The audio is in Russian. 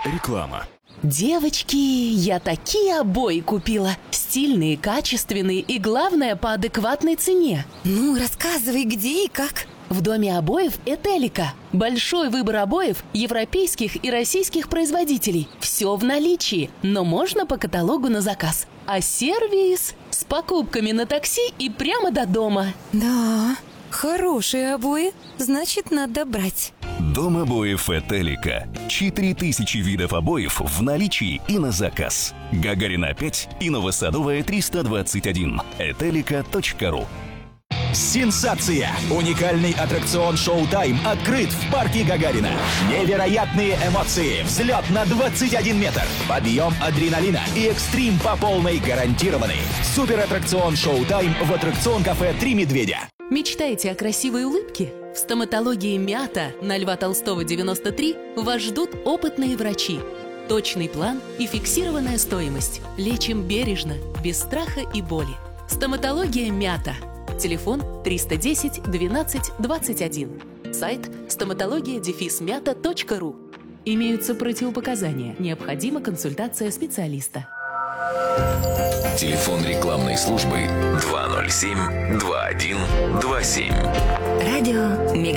Реклама. Девочки, я такие обои купила. Стильные, качественные и, главное, по адекватной цене. Ну, рассказывай, где и как. В доме обоев «Этелика». Большой выбор обоев европейских и российских производителей. Все в наличии, но можно по каталогу на заказ. А сервис с покупками на такси и прямо до дома. Да, хорошие обои, значит, надо брать. Дом обоев «Этелика». 4000 видов обоев в наличии и на заказ. Гагарина 5 и Новосадовая 321. Этелика.ру. Сенсация! Уникальный аттракцион «Шоу-тайм» открыт в парке Гагарина. Невероятные эмоции, взлет на 21 метр, подъем адреналина и экстрим по полной гарантированы. Супер-аттракцион «Шоу-тайм» в аттракцион-кафе «Три медведя». Мечтаете о красивой улыбке? В стоматологии «Мята» на Льва Толстого, 93 вас ждут опытные врачи. Точный план и фиксированная стоимость. Лечим бережно, без страха и боли. Стоматология «Мята». Телефон 310 12 21. Сайт стоматология-мята.ру. Имеются противопоказания. Необходима консультация специалиста. Телефон рекламной службы 207 21 27. Радио